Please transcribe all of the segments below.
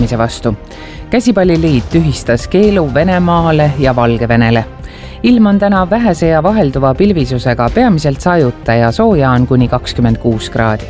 vastu. Käsipalliliit tühistas keelu Venemaale ja Valgevenele. Ilm on täna vähese ja vahelduva pilvisusega, peamiselt sajuta ja sooja on kuni 26 kraadi.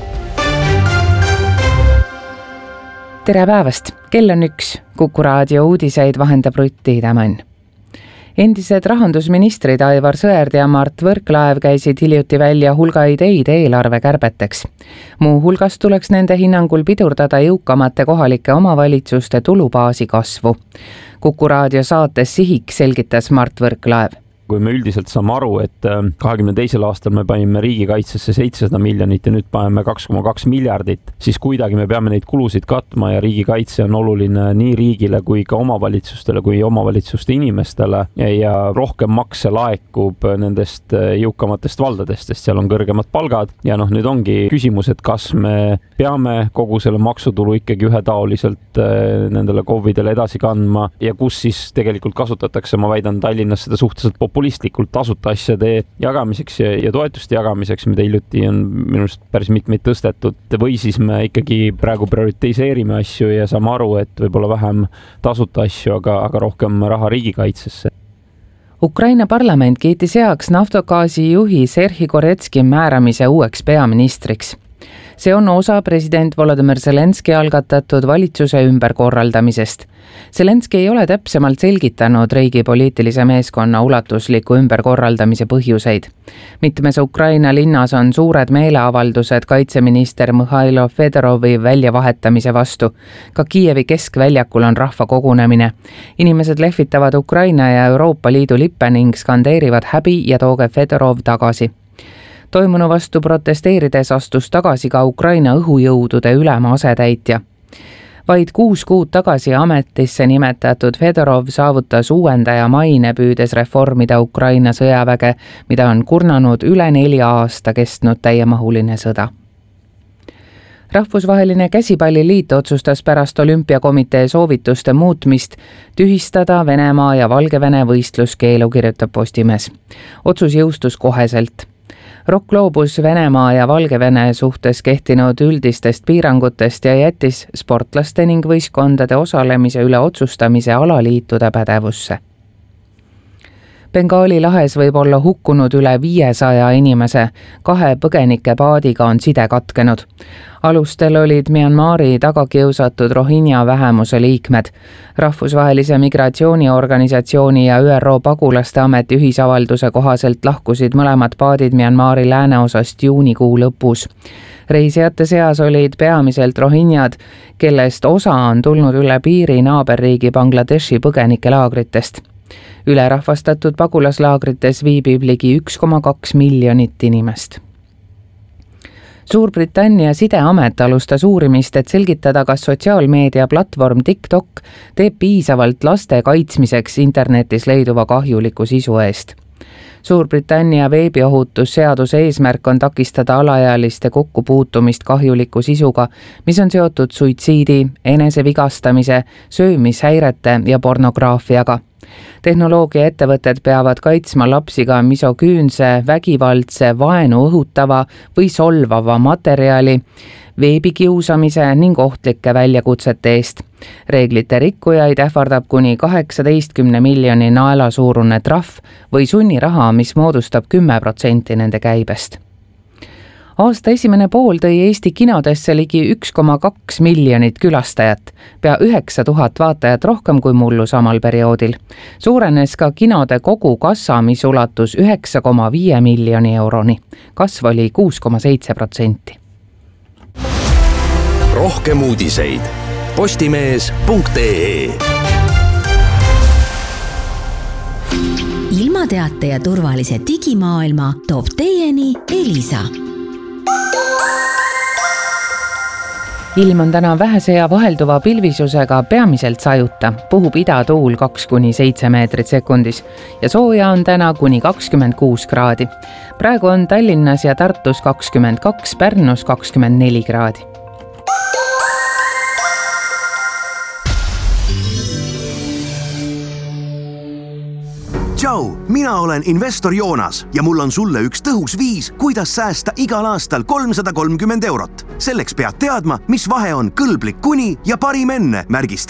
Tere päevast! Kell on 1. Kuku raadio uudiseid vahendab Rutti Idamann. Endised rahandusministrid Aivar Sõerd ja Mart Võrklaev käisid hiljuti välja hulga ideid eelarvekärbeteks. Muu hulgas tuleks nende hinnangul pidurdada jõukamate kohalike omavalitsuste tulubaasi kasvu. Kuku raadio saates Sihik selgitas Mart Võrklaev. Kui me üldiselt saame aru, et 22. aastal me panime riigikaitsesse 700 miljonit ja nüüd paneme 2,2 miljardit, siis kuidagi me peame neid kulusid katma ja riigikaitse on oluline nii riigile kui ka omavalitsustele kui omavalitsuste inimestele ja rohkem makse laekub nendest jõukamatest valdadest, sest seal on kõrgemad palgad ja nüüd ongi küsimus, et kas me peame kogu selle maksutulu ikkagi ühetaoliselt nendele KOV-idele edasi kandma ja kus siis tegelikult kasutatakse, ma väidan Tallinnas seda suhteliselt populistlikult tasuta asjade jagamiseks ja toetuste jagamiseks, mida hiljuti on minu arust päris mitmeid tõstetud, või siis me ikkagi praegu prioritiseerime asju ja saame aru, et võib-olla vähem tasuta asju, aga rohkem raha riigikaitsesse. Ukraina parlament kiitis heaks Naftogaasi juhi Serhi Goretski määramise uueks peaministriks. See on osa president Volodymyr Zelenski algatatud valitsuse ümberkorraldamisest. Zelenski ei ole täpsemalt selgitanud riigi poliitilise meeskonna ulatusliku ümberkorraldamise põhjuseid. Mitmes Ukraina linnas on suured meeleavaldused kaitseminister Mihhailo Fedorovi väljavahetamise vastu. Ka Kiievi keskväljakul on rahva kogunemine. Inimesed lehvitavad Ukraina ja Euroopa Liidu lippe ning skandeerivad häbi ja tooge Fedorov tagasi. Toimunu vastu protesteerides astus tagasi ka Ukraina õhujõudude ülema asetäitja. Vaid 6 kuud tagasi ametisse nimetatud Fedorov saavutas uuendaja maine püüdes reformida Ukraina sõjaväge, mida on kurnanud üle 4 aasta kestnud täiemahuline sõda. Rahvusvaheline käsipalliliit otsustas pärast olümpiakomitee soovituste muutmist tühistada Venemaa ja Valgevene võistluskeelu, kirjutab Postimees. Otsus jõustus koheselt. ROK loobus Venemaa ja Valgevene suhtes kehtinud üldistest piirangutest ja jättis sportlaste ning võistkondade osalemise üle otsustamise alaliitude pädevusse. Bengaali lahes võib olla hukkunud üle 500 inimese, 2 põgenike paadiga on side katkenud. Alustel olid Myanmari tagakiusatud Rohingya vähemuse liikmed. Rahvusvahelise migratsiooniorganisatsiooni ja ÜRO pagulaste ameti ühisavalduse kohaselt lahkusid mõlemad paadid Myanmari lääneosast juunikuu lõpus. Reisijate seas olid peamiselt Rohingyad, kellest osa on tulnud üle piiri naaberriigi Bangladeshi põgenikelaagritest. Ülerahvastatud pagulaslaagrites viibib ligi 1,2 miljonit inimest. Suurbritannia sideamet alustas uurimist, et selgitada, kas sotsiaalmeedia platvorm TikTok teeb piisavalt laste kaitsmiseks internetis leiduva kahjuliku sisu eest. Suurbritannia veebiohutusseaduse eesmärk on takistada alaealiste kokkupuutumist kahjuliku sisuga, mis on seotud suitsiidi, enesevigastamise, söömishäirete ja pornograafiaga. Tehnoloogiaettevõtted peavad kaitsma lapsi ka misoküünse, vägivaldse, vaenu õhutava või solvava materjali, veebikiusamise ning ohtlike väljakutsete eest. Reeglite rikkujaid ähvardab kuni 18 miljoni naela suurune trahv või sunniraha, mis moodustab 10% nende käibest. Aasta esimene pool tõi Eesti kinodesse ligi 1,2 miljonit külastajat, pea 9000 vaatajat rohkem kui mullu samal perioodil. Suurenes ka kinode kogu kassa, mis ulatus 9,5 miljoni euroni. Kasv oli 6,7%. Rohkem uudiseid postimees.ee. Ilmateate ja turvalise digimaailma toob teieni Elisa. Ilm on täna vähese ja vahelduva pilvisusega, peamiselt sajuta. Puhub idatuul 2–7 meetrit sekundis ja sooja on täna kuni 26 kraadi. Praegu on Tallinnas ja Tartus 22, Pärnus 24 kraadi. tšau, mina olen investor Joonas ja mul on sulle üks tõhus viis, kuidas säästa igal aastal 330 €. Selleks pead teadma, mis vahe on kõlblik kuni ja parim enne märgist